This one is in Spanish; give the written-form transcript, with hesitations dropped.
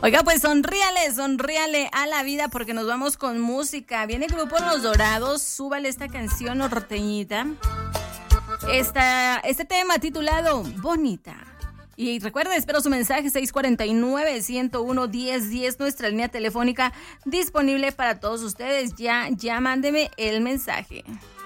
Oiga, pues sonríale a la vida porque nos vamos con música. Viene el grupo Los Dorados, súbale esta canción norteñita. Este tema titulado Bonita. Y recuerden, espero su mensaje 649-101-1010, nuestra línea telefónica disponible para todos ustedes. Ya mándeme el mensaje.